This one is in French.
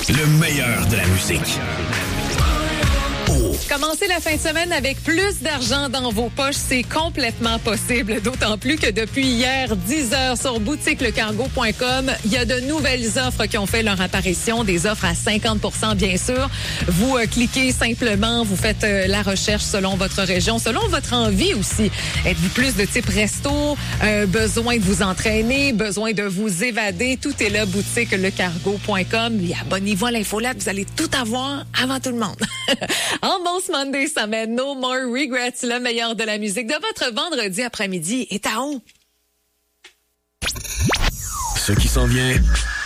Le meilleur de la musique. Commencez la fin de semaine avec plus d'argent dans vos poches, c'est complètement possible. D'autant plus que depuis hier, 10 heures sur boutiquelecargo.com, il y a de nouvelles offres qui ont fait leur apparition, des offres à 50% bien sûr. Vous cliquez simplement, vous faites la recherche selon votre région, selon votre envie aussi. Êtes-vous plus de type resto, besoin de vous entraîner, besoin de vous évader, tout est là, boutiquelecargo.com. Et abonnez-vous à l'infolette, vous allez tout avoir avant tout le monde. En bon Monday, ça mène No More Regrets, le meilleur de la musique de votre vendredi après-midi est à on. Ce qui s'en vient